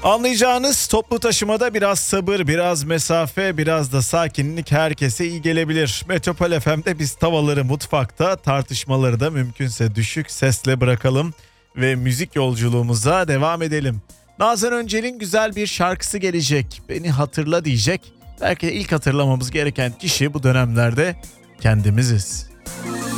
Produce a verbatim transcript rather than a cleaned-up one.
Anlayacağınız toplu taşımada biraz sabır, biraz mesafe, biraz da sakinlik herkese iyi gelebilir. Metropol F M'de biz tavaları mutfakta, tartışmaları da mümkünse düşük sesle bırakalım ve müzik yolculuğumuza devam edelim. Nazan Öncel'in güzel bir şarkısı gelecek. Beni hatırla diyecek. Belki de ilk hatırlamamız gereken kişi bu dönemlerde kendimiziz.